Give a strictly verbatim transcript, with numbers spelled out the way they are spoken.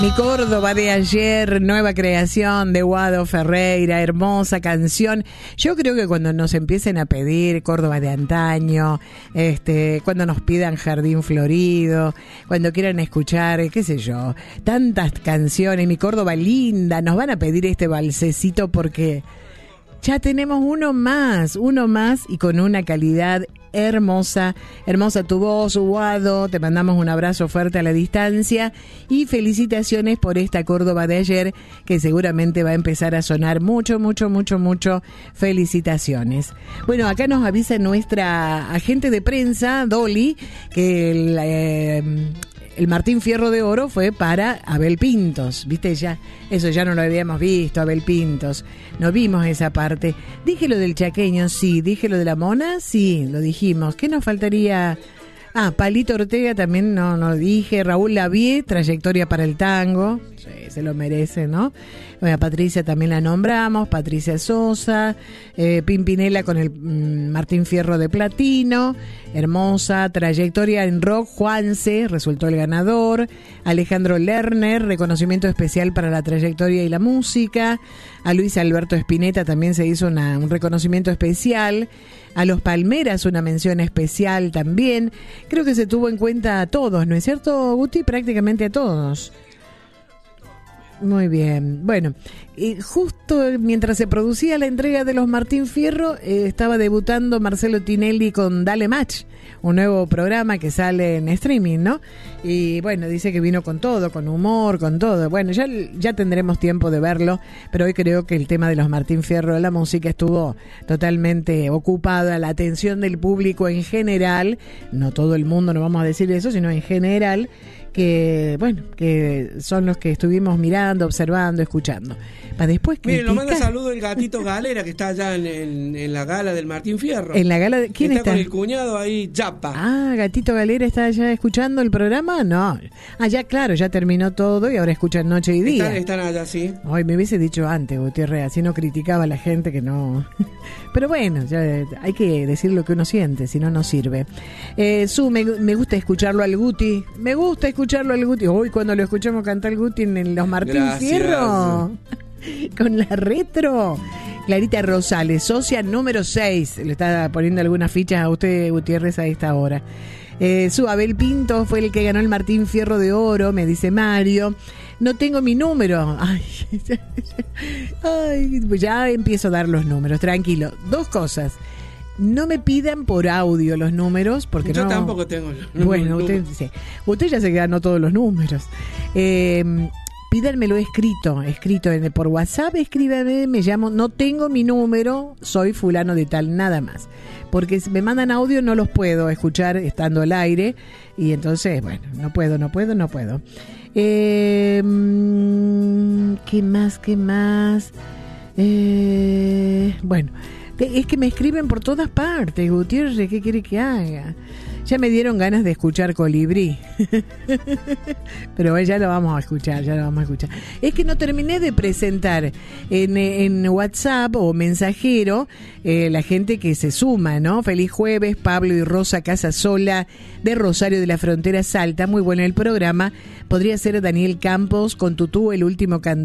Mi Córdoba de ayer, nueva creación de Guado Ferreira, hermosa canción. Yo creo que cuando nos empiecen a pedir Córdoba de antaño, este, cuando nos pidan Jardín Florido, cuando quieran escuchar, qué sé yo, tantas canciones, Mi Córdoba linda, nos van a pedir este balsecito porque ya tenemos uno más, uno más y con una calidad hermosa, hermosa tu voz, Guado, te mandamos un abrazo fuerte a la distancia y felicitaciones por esta Córdoba de ayer que seguramente va a empezar a sonar mucho, mucho, mucho, mucho. Felicitaciones. Bueno, acá nos avisa nuestra agente de prensa, Dolly, que el... Eh, el Martín Fierro de Oro fue para Abel Pintos, ¿viste? Ya, eso ya no lo habíamos visto, Abel Pintos. No vimos esa parte. Dije lo del chaqueño, sí. Dije lo de la mona, sí, lo dijimos. ¿Qué nos faltaría? Ah, Palito Ortega también no, no dije. Raúl Lavie, trayectoria para el tango. Sí, se lo merece, ¿no? Bueno, Patricia también la nombramos. Patricia Sosa. Eh, Pimpinela con el mm, Martín Fierro de Platino. Hermosa trayectoria en rock. Juanse resultó el ganador. Alejandro Lerner, reconocimiento especial para la trayectoria y la música. A Luis Alberto Spinetta también se hizo una, un reconocimiento especial. A los Palmeras una mención especial también. Creo que se tuvo en cuenta a todos, ¿no es cierto, Guti? Prácticamente a todos. Muy bien. Bueno, y justo mientras se producía la entrega de los Martín Fierro, eh, estaba debutando Marcelo Tinelli con Dale Match, un nuevo programa que sale en streaming, ¿no? Y bueno, dice que vino con todo, con humor, con todo. Bueno, ya, ya tendremos tiempo de verlo, pero hoy creo que el tema de los Martín Fierro de la música estuvo totalmente ocupada, la atención del público en general, no todo el mundo, no vamos a decir eso, sino en general, que bueno, que son los que estuvimos mirando, observando, escuchando. Para después criticar. Miren, nos manda saludo el gatito Galera que está allá en, en, en la gala del Martín Fierro. En la gala de, ¿quién está? Está con el cuñado ahí, Yapa. Ah, gatito Galera está allá escuchando el programa. No, ah, ya claro, ya terminó todo y ahora escuchan noche y día. Están, están allá, sí. Ay, me hubiese dicho antes, Gutiérrez, así no criticaba a la gente que no. Pero bueno, ya hay que decir lo que uno siente, si no, no sirve. Eh, Su, me, me gusta escucharlo al Guti. Me gusta escucharlo al Guti. Hoy cuando lo escuchamos cantar el Guti en los Martín Gracias. Fierro. Con la retro. Clarita Rosales, socia número seis. Le está poniendo algunas fichas a usted, Gutiérrez, a esta hora. Eh, su Abel Pinto fue el que ganó el Martín Fierro de Oro, me dice Mario. No tengo mi número. Ay, ay, pues ya empiezo a dar los números, tranquilo. Dos cosas. No me pidan por audio los números, porque yo no... tampoco tengo los Bueno, usted, sí, usted ya se ganó todos los números. Eh, pídanmelo escrito, escrito en, por WhatsApp, escríbanme, me llamo, no tengo mi número, soy fulano de tal, nada más. Porque si me mandan audio no los puedo escuchar estando al aire, y entonces, bueno, no puedo, no puedo, no puedo. Eh, ¿Qué más, qué más? Eh, bueno... Es que me escriben por todas partes, Gutiérrez, ¿qué quiere que haga? Ya me dieron ganas de escuchar Colibrí. Pero ya lo vamos a escuchar, ya lo vamos a escuchar. Es que no terminé de presentar en, en WhatsApp o mensajero eh, la gente que se suma, ¿no? Feliz jueves, Pablo y Rosa Casasola de Rosario de la Frontera Salta. Muy bueno el programa. Podría ser Daniel Campos con Tutú, el último cantante.